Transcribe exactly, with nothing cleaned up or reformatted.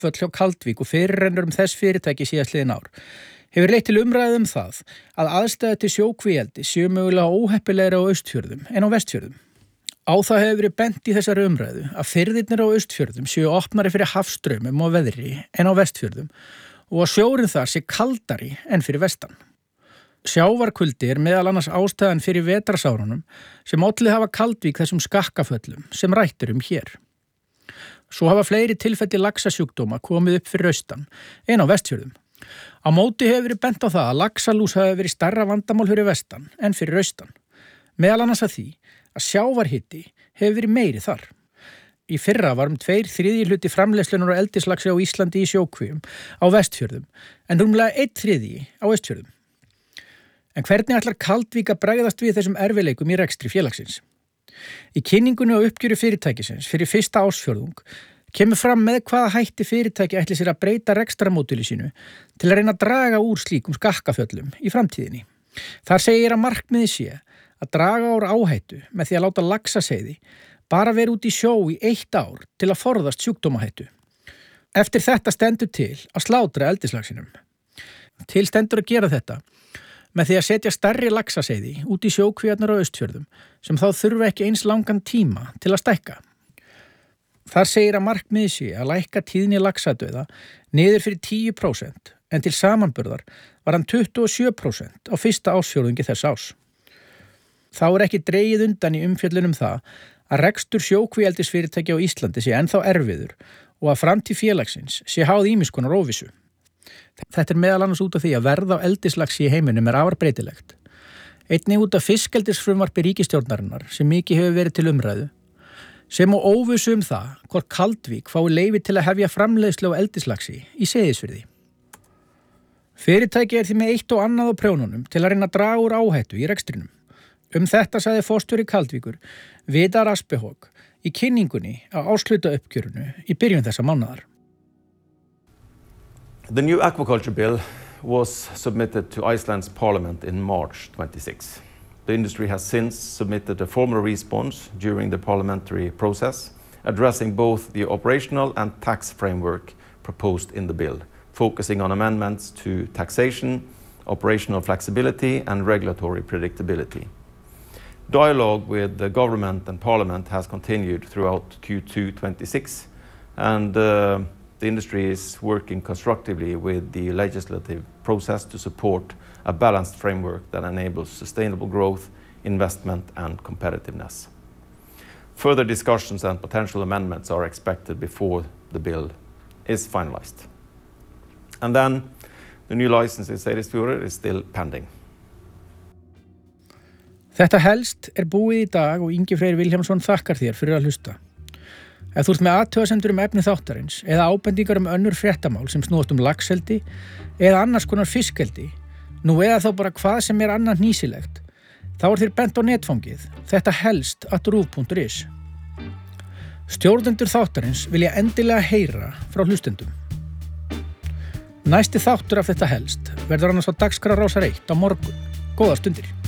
skakkaföll hjá Kaldvík og fyrirrennurum þess fyrirtæki síðastliðin ár hefur leitt til umræðu um það að aðstæður til sjókvíaeldi séu mögulega óheppilegri á Austfjörðum en á Vestfjörðum. Á það hefur verið bent í þessari umræðu að firðirnir á Austfjörðum séu opnari fyrir hafstraumum og veðri en á Vestfjörðum og að sjórinn þar sé kaldari en fyrir vestan. Sjávarkuldi er meðal annars ástæðan fyrir vetrarásárunum sem olli hafa Kaldvík þessum skakkaföllum sem rætt er um hér. Svo hafa fleiri tilfelli laxasjúkdóma komið upp fyrir austan en á Vestfjörðum. Á móti hefur verið bent á það að laxalús hafi verið stærra vandamál fyrir vestan en fyrir austan. Meðal annars að því að sjávarhiti hefur verið meiri þar. Í fyrra var um tveir þriðji hluti framleiðslunnar og eldislaxi á Íslandi í sjókvíum á Vestfjörðum en rúmlega einn þriðji á Austfjörðum. En hvernig ætlar Kaldvík að bregðast við þessum erfiðleikum í rekstri félagsins? Í kynningunni á uppgjöri fyrirtækisins fyrir fyrsta ársfjórðung kemur fram með hvaða hætti fyrirtæki ætli sér að breyta rekstramódeli sínu til að reyna að draga úr slíkum skakkaföllum í framtíðinni. Þar segir að markmiði sé að draga úr áhættu með því að láta laxaseiði bara vera út í sjó í eitt ár til að forðast sjúkdómahættu. Eftir þetta stendur til að slátra eldislaxinum. Til stendur að gera þetta með því að setja stærri laxaseiði út í sjókvíarnar á Austfjörðum sem þá þurfa ekki eins langan tíma til að stækka. Þar segir að markmiði sé að lækka tíðni laxadauða niður fyrir tíu prósent en til samanburðar var hann tuttugu og sjö prósent á fyrsta ársfjórðungi þess árs. Þá er ekki dregið undan í umfjöllunum það að rekstur sjókvíeldisfyrirtæki á Íslandi sé ennþá erfiður og að framtíð félagsins sé háð ýmiss konar óvissu. Þetta er meðal annars út af því að verð á eldislaxi í heiminum er afar breytilegt. Einnig út af fiskeldisfrumvarpi ríkisstjórnarinnar sem mikið hefur verið til umræðu, sem og óvissu um það hvort Kaldvík fái leyfi til að hefja framleiðslu á eldislaxi í Seyðisfirði. Fyrirtæki er því með eitt og annað á prjónunum til að reyna að draga úr áhættu í rekstrinum. Um þetta sagði forstjóri Kaldvíkur, Vidar Aspehog, í kynningunni á árshlutauppgjörinu í byrjun þessa mánaðar. The new aquaculture bill was submitted to Iceland's parliament in March twenty-sixth. The industry has since submitted a formal response during the parliamentary process, addressing both the operational and tax framework proposed in the bill, focusing on amendments to taxation, operational flexibility, and regulatory predictability. Dialogue with the government and parliament has continued throughout Q two twenty-six, and uh, the industry is working constructively with the legislative process to support a balanced framework that enables sustainable growth, investment, and competitiveness. Further discussions and potential amendments are expected before the bill is finalized. And then the new license in Seyðisfjörður is still pending. Þetta helst er búið í dag og Ingi Freyr Vilhjálmsson þakkar þér fyrir að hlusta. Ef þú ert með athugasemdir um efni þáttarins eða ábendingar um önnur fréttamál sem snúast um laxeldi eða annars konar fiskeldi, nú eða þá bara hvað sem er annað hnýsilegt, þá er þér bent á netfangið, þetta helst at ruv punktur is. Stjórnendur þáttarins vilja endilega heyra frá hlustendum. Næsti þáttur af þetta helst verður annars á dagskrá Rásar eitt á morgun. Góðar stundir.